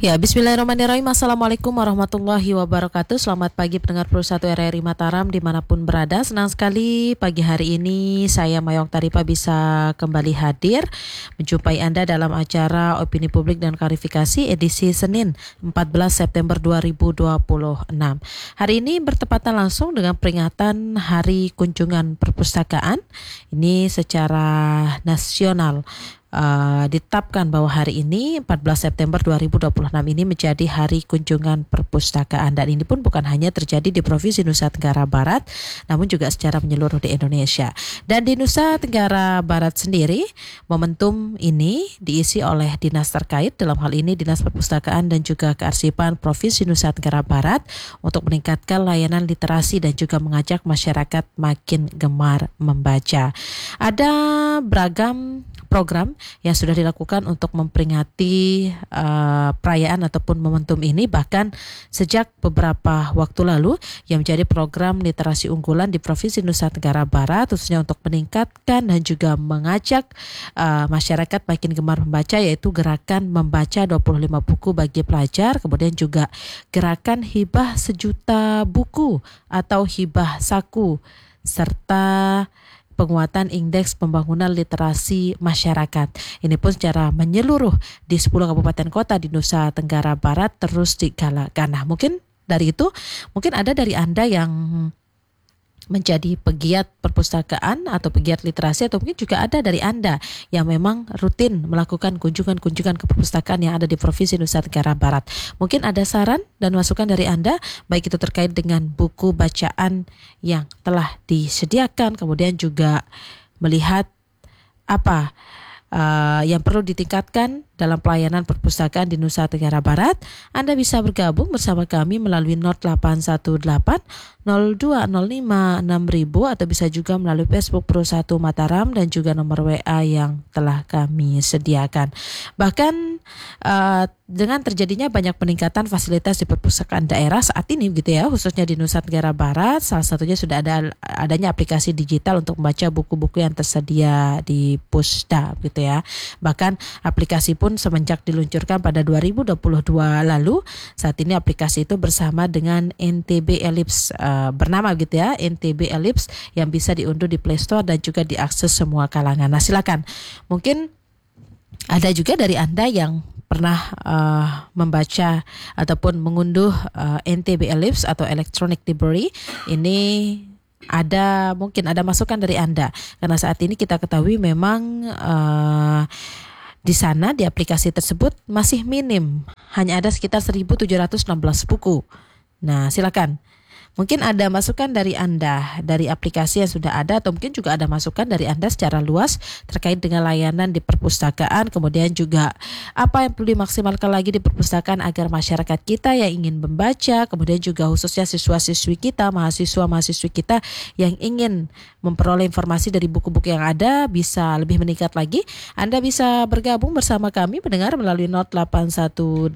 Ya, bismillahirrahmanirrahim. Assalamualaikum warahmatullahi wabarakatuh. Selamat pagi pendengar Pro 1 RRI Mataram dimanapun berada. Senang sekali pagi hari ini saya Mayong Taripa bisa kembali hadir menjumpai Anda dalam acara Opini Publik dan Klarifikasi edisi Senin 14 September 2026. Hari ini bertepatan langsung dengan peringatan Hari Kunjungan Perpustakaan. Ini secara nasional. Ditetapkan bahwa hari ini 14 September 2026 ini menjadi Hari Kunjungan Perpustakaan, dan ini pun bukan hanya terjadi di Provinsi Nusa Tenggara Barat namun juga secara menyeluruh di Indonesia. Dan di Nusa Tenggara Barat sendiri momentum ini diisi oleh dinas terkait, dalam hal ini Dinas Perpustakaan dan juga Kearsipan Provinsi Nusa Tenggara Barat, untuk meningkatkan layanan literasi dan juga mengajak masyarakat makin gemar membaca. Ada beragam program yang sudah dilakukan untuk memperingati perayaan ataupun momentum ini, bahkan sejak beberapa waktu lalu, yang menjadi program literasi unggulan di Provinsi Nusa Tenggara Barat, khususnya untuk meningkatkan dan juga mengajak masyarakat makin gemar membaca, yaitu gerakan membaca 25 buku bagi pelajar, kemudian juga gerakan hibah 1.000.000 buku atau hibah saku, serta penguatan indeks pembangunan literasi masyarakat. Ini pun secara menyeluruh di 10 kabupaten kota di Nusa Tenggara Barat terus digalakan. Nah, mungkin dari itu, mungkin ada dari Anda yang menjadi pegiat perpustakaan atau pegiat literasi, atau mungkin juga ada dari Anda yang memang rutin melakukan kunjungan-kunjungan ke perpustakaan yang ada di Provinsi Nusa Tenggara Barat. Mungkin ada saran dan masukan dari Anda, baik itu terkait dengan buku bacaan yang telah disediakan, kemudian juga melihat apa yang perlu ditingkatkan dalam pelayanan perpustakaan di Nusa Tenggara Barat. Anda bisa bergabung bersama kami melalui 0818 0205 6000 atau bisa juga melalui Facebook Pro 1 Mataram dan juga nomor WA yang telah kami sediakan. Bahkan dengan terjadinya banyak peningkatan fasilitas di perpustakaan daerah saat ini gitu ya, khususnya di Nusa Tenggara Barat, salah satunya sudah adanya aplikasi digital untuk membaca buku-buku yang tersedia di Pusda gitu ya. Bahkan aplikasi pun semenjak diluncurkan pada 2022 lalu, saat ini aplikasi itu bersama dengan NTB Ellipse, bernama gitu ya, NTB Ellipse, yang bisa diunduh di Play Store dan juga diakses semua kalangan. Nah, silakan. Mungkin ada juga dari Anda yang pernah membaca ataupun mengunduh NTB Ellipse atau Electronic Library. Ini mungkin ada masukan dari Anda, karena saat ini kita ketahui memang di sana, di aplikasi tersebut masih minim, hanya ada sekitar 1.716 buku. Nah, silakan. Mungkin ada masukan dari Anda dari aplikasi yang sudah ada, atau mungkin juga ada masukan dari Anda secara luas terkait dengan layanan di perpustakaan, kemudian juga apa yang perlu dimaksimalkan lagi di perpustakaan agar masyarakat kita yang ingin membaca, kemudian juga khususnya siswa-siswi kita, mahasiswa-mahasiswi kita yang ingin memperoleh informasi dari buku-buku yang ada bisa lebih meningkat lagi. Anda bisa bergabung bersama kami pendengar melalui 0818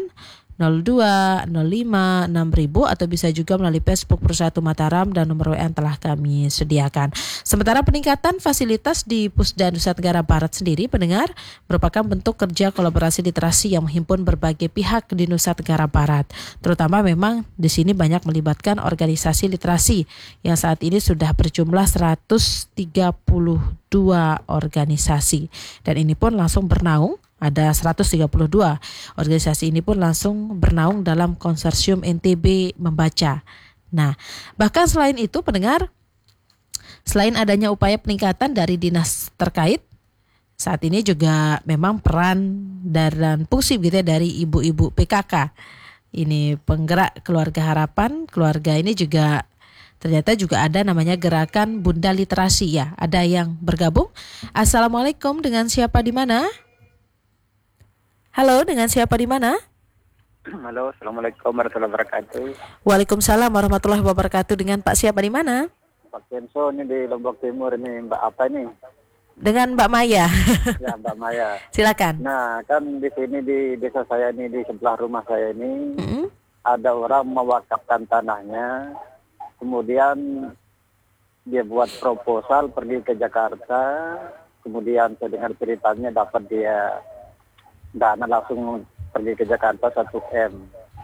02 05 6000 atau bisa juga melalui Facebook Pro 1 Mataram dan nomor WA yang telah kami sediakan. Sementara peningkatan fasilitas di Pusda Nusa Tenggara Barat sendiri, pendengar, merupakan bentuk kerja kolaborasi literasi yang menghimpun berbagai pihak di Nusa Tenggara Barat. Terutama memang di sini banyak melibatkan organisasi literasi yang saat ini sudah berjumlah 132 organisasi, dan ini pun langsung bernaung. Ada 132 organisasi ini pun langsung bernaung dalam konsorsium NTB Membaca. Nah, bahkan selain itu pendengar, selain adanya upaya peningkatan dari dinas terkait, saat ini juga memang peran dan fungsi gitu ya dari ibu-ibu PKK. Ini penggerak keluarga harapan, keluarga ini juga ternyata juga ada namanya gerakan Bunda Literasi ya. Ada yang bergabung. Assalamualaikum, dengan siapa di mana? Halo, dengan siapa di mana? Halo, Assalamualaikum warahmatullahi wabarakatuh. Waalaikumsalam warahmatullahi wabarakatuh. Dengan Pak siapa di mana? Pak Kenso ini di Lombok Timur, ini Mbak apa ini? Dengan Mbak Maya. Ya, Mbak Maya. Silakan. Nah, kan di sini di desa saya ini, di sebelah rumah saya ini, ada orang mewakafkan tanahnya, kemudian dia buat proposal pergi ke Jakarta, kemudian saya dengar ceritanya dapat dia dana langsung pergi ke Jakarta 1 M.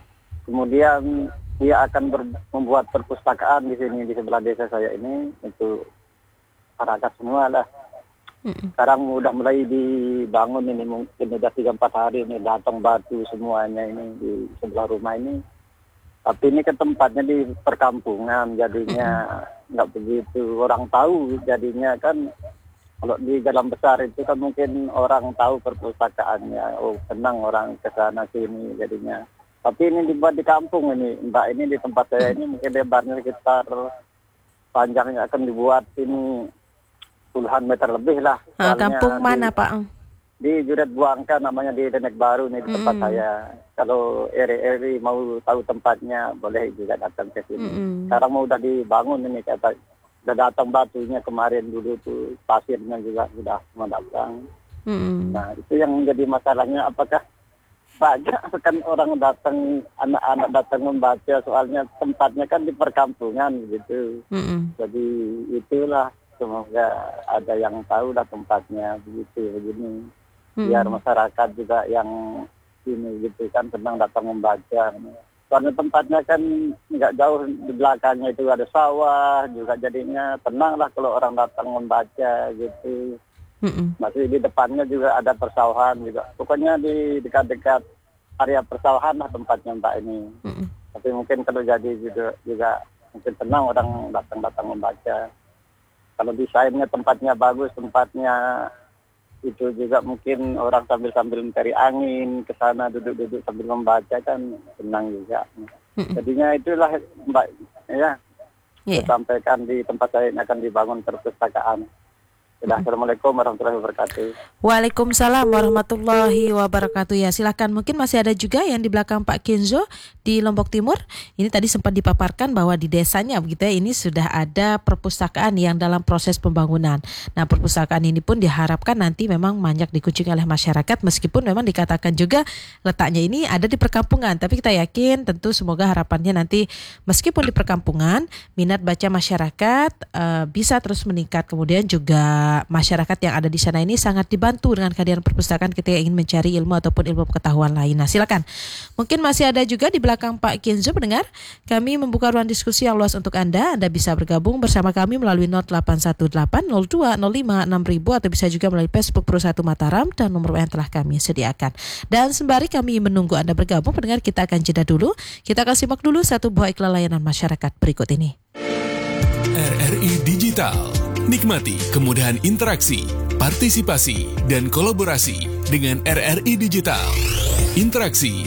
Kemudian dia akan membuat perpustakaan di sini di sebelah desa saya ini untuk masyarakat semua lah. Sekarang udah mulai dibangun ini, mungkin udah 3-4 hari ini datang batu semuanya ini di sebelah rumah ini. Tapi ini kan tempatnya di perkampungan, jadinya nggak begitu orang tahu. Jadinya kan kalau di jalan besar itu kan mungkin orang tahu perpustakaannya. Oh, senang orang ke sana sini jadinya. Tapi ini dibuat di kampung ini, Mbak, ini di tempat saya ini mungkin lebarnya sekitar, panjangnya akan dibuat ini puluhan meter lebih lah. Kampung mana Pak? Di Juret Buangka, namanya di Denek Baru nih di tempat saya. Kalau eri mau tahu tempatnya boleh juga datang ke sini. Sekarang mau udah dibangun ini, kata udah datang batunya kemarin, dulu tuh pasirnya juga sudah mau datang. Nah itu yang menjadi masalahnya, apakah banyak kan orang datang, anak-anak datang membaca, soalnya tempatnya kan di perkampungan gitu. Jadi itulah, semoga ada yang tahu lah tempatnya begini. Biar masyarakat juga yang ini gitu kan senang datang membaca. Soalnya tempatnya kan nggak jauh, di belakangnya itu ada sawah juga, jadinya tenang lah kalau orang datang membaca gitu. Masih di depannya juga ada persawahan juga. Pokoknya di dekat-dekat area persawahan lah tempatnya Mbak ini. Tapi mungkin kalau jadi juga mungkin tenang orang datang membaca. Kalau desainnya tempatnya bagus, tempatnya itu juga mungkin orang sambil mencari angin ke sana, duduk-duduk sambil membaca kan tenang juga. Jadinya itulah Mbak ya. Saya sampaikan di tempat saya ini akan dibangun perpustakaan. Assalamualaikum warahmatullahi wabarakatuh. Waalaikumsalam warahmatullahi wabarakatuh. Ya, silakan. Mungkin masih ada juga yang di belakang Pak Kenzo di Lombok Timur. Ini tadi sempat dipaparkan bahwa di desanya begitu ya, ini sudah ada perpustakaan yang dalam proses pembangunan. Nah, perpustakaan ini pun diharapkan nanti memang banyak dikunjungi oleh masyarakat, meskipun memang dikatakan juga letaknya ini ada di perkampungan. Tapi kita yakin tentu semoga harapannya nanti meskipun di perkampungan, minat baca masyarakat bisa terus meningkat. Kemudian juga masyarakat yang ada di sana ini sangat dibantu dengan kehadiran perpustakaan ketika ingin mencari ilmu ataupun ilmu pengetahuan lain. Nah, silakan. Mungkin masih ada juga di belakang Pak Kenzo pendengar. Kami membuka ruang diskusi yang luas untuk Anda. Anda bisa bergabung bersama kami melalui 081802056000 atau bisa juga melalui Facebook Pro 1 Mataram dan nomor yang telah kami sediakan. Dan sembari kami menunggu Anda bergabung, pendengar, kita akan jeda dulu. Kita akan simak dulu satu buah iklan layanan masyarakat berikut ini. RRI Digital. Nikmati kemudahan interaksi, partisipasi, dan kolaborasi dengan RRI Digital. Interaksi